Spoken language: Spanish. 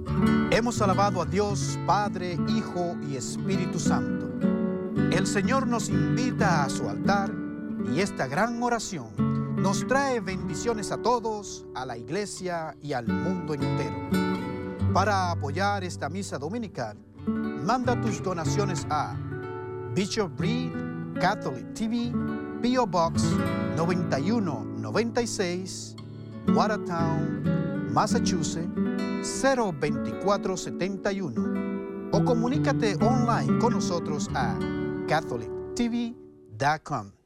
Hemos alabado a Dios, Padre, Hijo y Espíritu Santo. El Señor nos invita a su altar y esta gran oración nos trae bendiciones a todos, a la iglesia y al mundo entero. Para apoyar esta misa dominical, manda tus donaciones a Bishop Reed Catholic TV, P.O. Box 9196, Watertown, Massachusetts 02471, o comunícate online con nosotros a catholictv.com.